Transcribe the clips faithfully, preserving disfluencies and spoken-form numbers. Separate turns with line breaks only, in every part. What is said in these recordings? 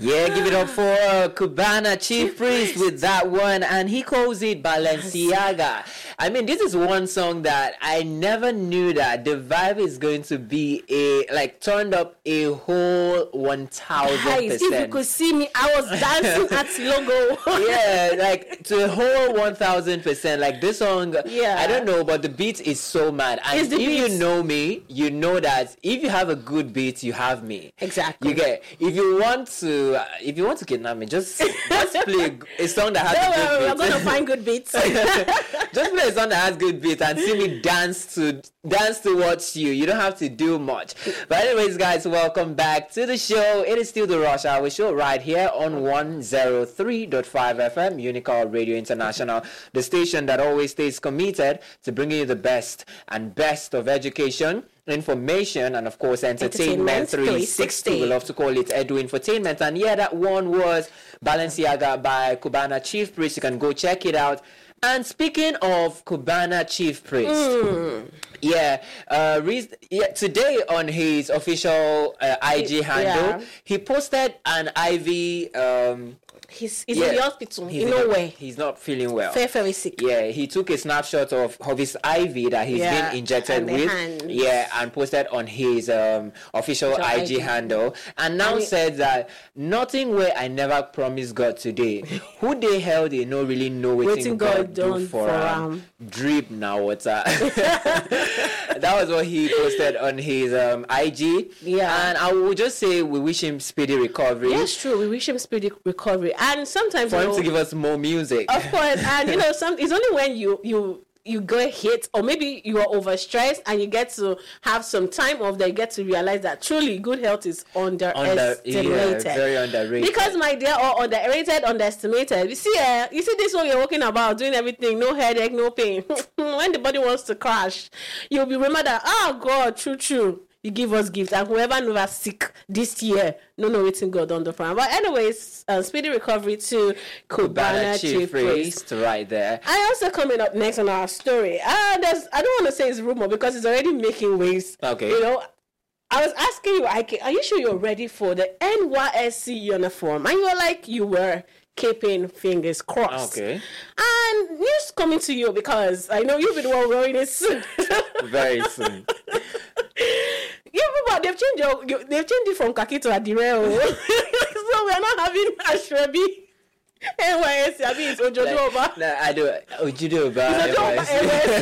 Yeah, give it up for uh, Cubana Chief Priest with that one, and he calls it Balenciaga. I mean, this is one song that I never knew that the vibe is going to be a like turned up a whole one thousand percent.
Guys, if you could see me, I was dancing at logo.
Yeah, like to a whole one thousand percent. Like this song,
yeah.
I don't know, but the beat is so mad. And if
beat.
you know me, you know that if you have a good beat, you have me.
Exactly.
You get. If you want to, uh, if you want to kidnap me, just just play a song that has
no,
a good
we're
beat.
gonna find good beats.
Just play a song that has good beats and see me dance to dance towards you. You don't have to do much. But anyways, guys, welcome back to the show. It is still the Rush Hour Show right here on one oh three point five F M, Unical Radio International, the station that always stays committed to bringing you the best and best of education, information, and of course entertainment, entertainment three sixty. We love to call it Edu Infotainment. And yeah, that one was Balenciaga by Cubana Chief Priest. You can go check it out. And speaking of Cubana Chief Priest, mm. yeah, uh, re- yeah, today on his official uh, I G handle, yeah. he posted an I V. Um,
He's, he's yeah. in the hospital.
He's
in
no
way.
He's not feeling well.
Very, very sick.
Yeah, he took a snapshot of, of his I V that he's yeah. been injected
and
with.
Hands.
Yeah, and posted on his um, official so I G I handle. And now and said that nothing where I never promised God today. Who the hell they no really know what God, God do for um, drip now water. That was what he posted on his um, I G.
Yeah.
And I will just say we wish him speedy recovery.
Yes, true. We wish him speedy recovery. And sometimes
for him
know,
to give us more music.
Of course. And you know, some it's only when you you you get hit, or maybe you are overstressed and you get to have some time off that you get to realize that truly good health is underestimated.
Under, yeah, very underrated.
Because my dear, or underrated, underestimated. You see, uh, you see this one you're walking about, doing everything, no headache, no pain. When the body wants to crash, you'll be remembered that, oh God, true, true. You give us gifts, and whoever never sick this year, no, no, waiting God on the front. But anyways, uh, speedy recovery to Cubana Chief Priest
right there.
And also coming up next on our story, uh, there's I don't want to say it's rumor because it's already making waves.
Okay,
you know. I was asking you, Ike, are you sure you're ready for the N Y S C uniform? And you were like, you were keeping fingers crossed.
Okay.
And news coming to you because I know you'll be the one wearing it soon.
Very soon.
Yeah, but they've changed your, you, they've changed it from khaki to Adire. So we're not having Ashrebi. N Y S C, I mean it's Ojodoba.
No, I do Ojodoba.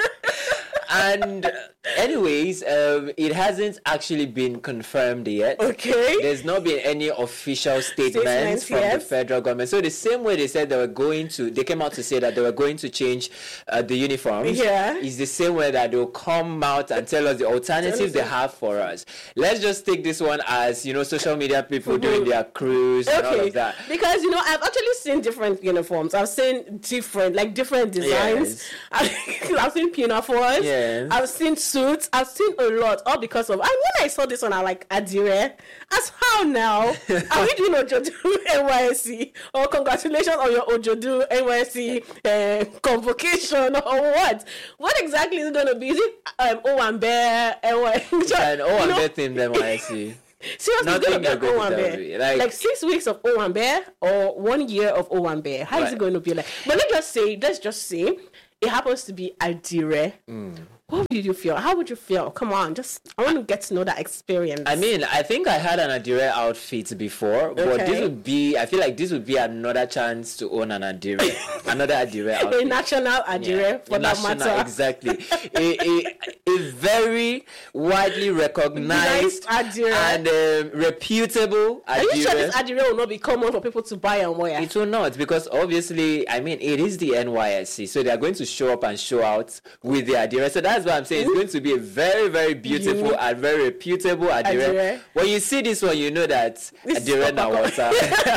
And anyways, um, it hasn't actually been confirmed yet.
Okay.
There's not been any official statements, statements from yes. the federal government. So the same way they said they were going to, they came out to say that they were going to change uh, the uniforms.
Yeah.
Is the same way that they'll come out and tell us the alternatives they have for us. Let's just take this one as, you know, social media people mm-hmm. doing their cruise okay. and all of that.
Because, you know, I've actually seen different uniforms. I've seen different, like different designs. Yes. I've seen pinafores.
Yes.
I've seen suits. I've seen a lot. All because of. And when I saw this one, I like Adire. As how now? Are we doing Ojodu N Y S C? Or congratulations on your Ojodu N Y S C uh, convocation or what? What exactly is it going to be? Is it um, Owambe N Y S C?
An Owambe theme N Y S C.
Seriously,
nothing
going to be Owambe. Like, like six weeks of Owambe or one year of Owambe. How right. is it going to be like? But let's just say, let's just say, it happens to be Adire. Mm. What did you feel? How would you feel? Come on, just I want to get to know that experience.
I mean, I think I had an Adire outfit before, okay. but this would be, I feel like this would be another chance to own an Adire, another Adire outfit.
A national Adire, yeah. for a that national, matter.
Exactly. a, a, a very widely recognized
nice
and um, reputable Adire.
Are you sure this Adire will not be common for people to buy and wear?
It will not, because obviously, I mean, it is the N Y S C, so they are going to show up and show out with the Adire. So that's That's what I'm saying. It's going to be a very, very beautiful and very reputable Adire. Adire. When you see this one, you know that this Adire na water.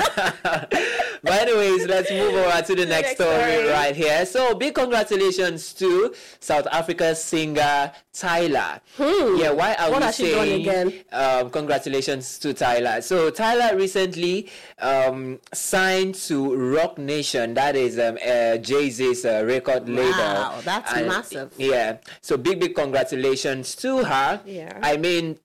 But anyways, let's move over to the next, next story, story right here. So, big congratulations to South Africa's singer Tyla.
Hmm.
Yeah, why are
what
we
has
saying
she done again?
Um, congratulations to Tyla? So, Tyla recently um, signed to Rock Nation. That is um, uh, Jay-Z's uh, record
wow,
label.
Wow, that's
and,
massive.
Yeah. So, big, big congratulations to her.
Yeah.
I mean,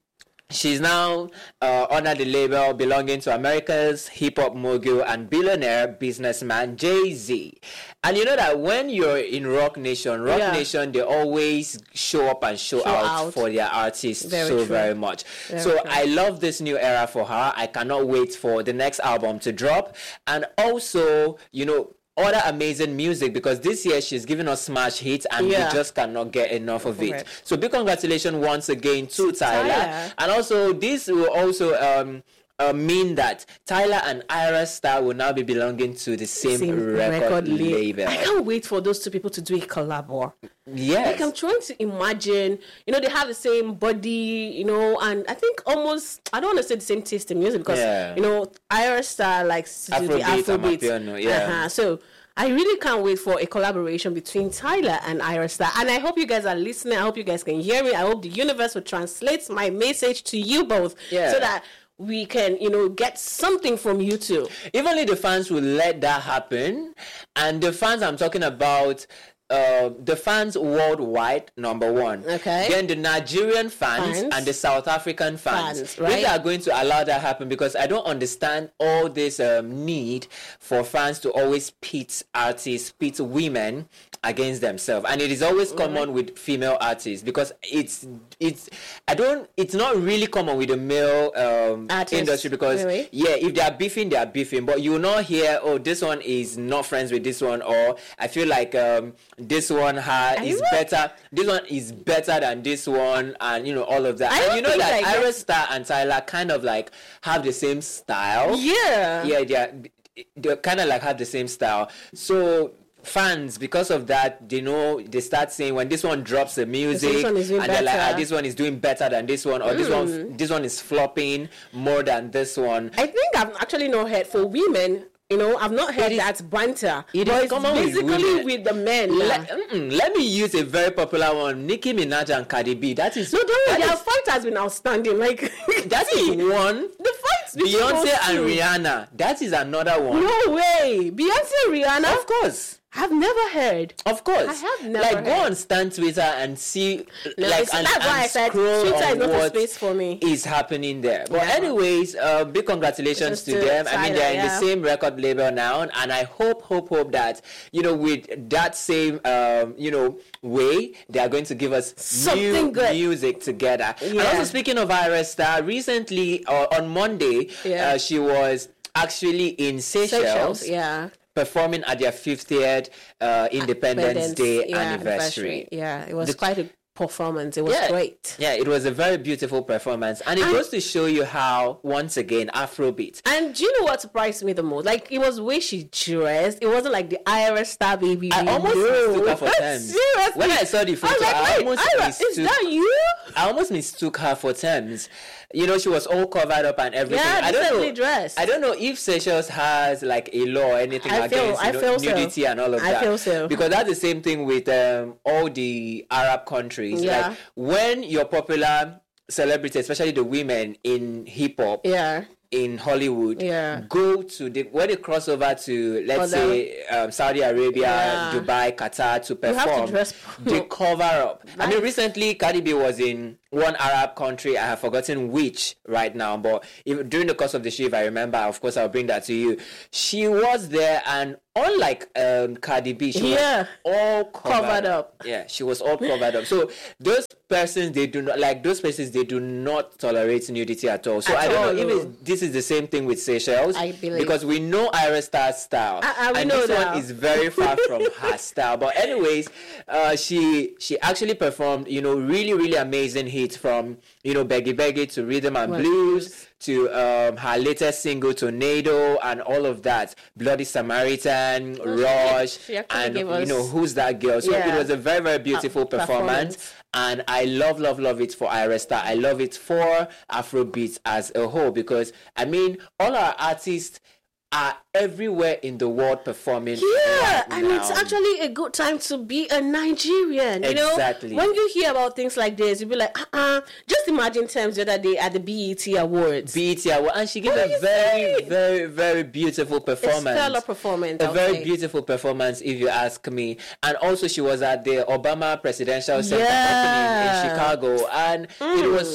She's now uh, under the label belonging to America's hip-hop mogul and billionaire businessman Jay-Z. And you know that when you're in Rock Nation, Rock
Yeah.
Nation, they always show up and show,
Show
out,
out.
for their artists
Very
so
true.
very much.
Very
so
true.
I love this new era for her. I cannot wait for the next album to drop. And also, you know, other amazing music, because this year she's given us smash hits and
Yeah.
we just cannot get enough of it.
Correct.
So big congratulations once again to Tyler.
Tyler.
And also this will also um uh, mean that Tyler and Ira Star will now be belonging to the same,
Same
record,
la-
label.
I can't wait for those two people to do a collab.
Yes.
Like I'm trying to imagine, you know, they have the same body, you know, and I think almost, I don't want to say the same taste in music because,
Yeah.
you know, Ira Star likes to do the
Afrobeat,
Afrobeat.
Amapiano, yeah.
Uh-huh. So I really can't wait for a collaboration between Tyler and Ira Star. And I hope you guys are listening. I hope you guys can hear me. I hope the universe will translate my message to you both
Yeah.
so that we can, you know, get something from you too.
If only the fans will let that happen. And the fans I'm talking about, uh, the fans worldwide, number one.
Okay.
Then the Nigerian fans,
Fans.
and the South African fans.
Fans, right?
They are going to allow that happen because I don't understand all this um, need for fans to always pit artists, pit women against themselves. And it is always common with female artists because it's it's I don't it's not really common with the male um,
Artists,
industry because
really?
yeah, if they are beefing, they are beefing. But you will not hear, oh, this one is not friends with this one, or I feel like um, this one ha- is
what?
better. This one is better than this one, and you know all of that.
I
and
don't
you know
think
that
like
Ira
that's-
Star and Tyler kind of like have the same style.
Yeah.
Yeah, they are, they kind of like have the same style. So fans, because of that, they know they start saying when this one drops the music,
This one is doing
and they're like,
better.
ah, this one is doing better than this one, or this one, this one is flopping more than this one.
I think I've actually not heard for women. You know, I've not heard
It is-
that banter.
it
but
is
it's
common with
basically
women.
with the men.
Let,
now.
mm-mm, let me use a very popular one: Nicki Minaj and Cardi B. That is
No, don't worry.
that
Their
is-
fight has been outstanding. Like
that
see,
is one.
the fights between
Beyonce
those
and
two.
Rihanna. That is another one.
No way, Beyonce and Rihanna.
Of course.
I've never heard.
Of course.
I have never
like go
heard.
on Stan Twitter and see
No,
like
it's-
and,
that's
and
why I said
scroll
Twitter
on
is not a
what
space for me.
is happening there. But
Yeah.
anyways, uh, big congratulations
Just
to
to
them. I mean,
Tyler,
they're in
yeah.
the same record label now, and I hope, hope, hope that you know with that same um, you know way they are going to give us
Something
new
good.
music together. And
Yeah.
also speaking of Ira Star, recently uh, on Monday,
Yeah.
uh, she was actually in Seychelles.
Seychelles, yeah.
Performing at their fiftieth uh, Independence Day
yeah,
anniversary.
Yeah, it was
The-
quite a performance. It was
Yeah,
great.
yeah, it was a very beautiful performance, and it
And-
goes to show you how, once again, Afrobeat.
And do you know what surprised me the most? Like, it was the way she dressed. It wasn't like the Ira Star baby.
I
we
almost
know.
mistook her for Thames.
Seriously.
When I saw the photo,
I was like,
I
wait,
almost
Ira, is
mistook-
that you?
I almost mistook her for Thames. You know, she was all covered up and everything.
Yeah,
I don't know.
decently dressed.
I don't know if Seychelles has like a law or anything
I feel-
against you
I
know,
feel so.
nudity and all of
I
that.
feel so.
Because that's the same thing with um, all the Arab countries.
Yeah.
Like when you're popular celebrity, especially the women in hip hop,
Yeah.
in Hollywood,
Yeah.
go to the when they cross over to let's
Other-
say um, Saudi Arabia,
Yeah.
Dubai, Qatar to
have to
perform,
dress-
they cover up. I mean,
Right.
recently Cardi B was in one Arab country. I have forgotten which right now, but if, during the course of the show, if I remember, of course, I'll bring that to you. She was there, and unlike um, Cardi B, she
Yeah.
was all covered,
Covered up.
Yeah, she was all covered up. So those persons, they do not like those places. They do not tolerate nudity at all. So
At
I don't
all,
know if
no.
it's, this is the same thing with Seychelles.
I believe.
Because we know Ira Star's style,
Uh, uh, we
and
know
this
that.
one is very far from her style. But anyways, uh, she she actually performed, you know, really really amazing hits from you know Beggy Beggy to Rhythm and
Well,
Blues to um, her latest single Tornado and all of that, Bloody Samaritan, Rush,
she actually
and
gave
you
us-
know Who's That Girl. So
Yeah.
it was a very very beautiful
Uh,
performance.
performance.
And I love, love, love it for Ira Star. I love it for Afrobeat as a whole because, I mean, all our artists are everywhere in the world performing.
Yeah,
right
and it's
now.
actually a good time to be a Nigerian. You
Exactly.
know, when you hear about things like this, you'll be like, uh-uh. Just imagine Thames the other day at the B E T Awards.
B E T Award, and she gave
What
a
do you
very,
say?
very, very beautiful performance.
A stellar performance.
A
I'll
very
say.
beautiful performance, if you ask me. And also, she was at the Obama Presidential Center
Yeah.
opening in Chicago, and it was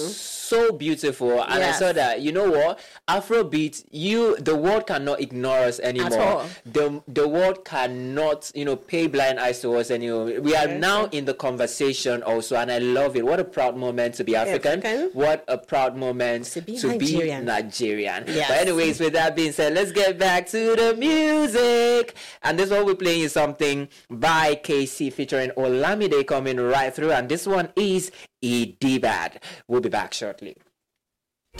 so beautiful. And
Yes.
I saw that, you know what? Afrobeat, you the world cannot ignore us anymore.
all.
The the world cannot, you know, pay blind eyes to us anymore. We are
Yes.
now in the conversation also, and I love it. What a proud moment to be African.
African.
What a proud moment
To be
to
Nigerian.
be Nigerian.
Yes.
But anyways, with that being said, let's get back to the music. And this one we're playing is something by K C featuring Olamide coming right through. And this one is Idibad. We'll be back shortly.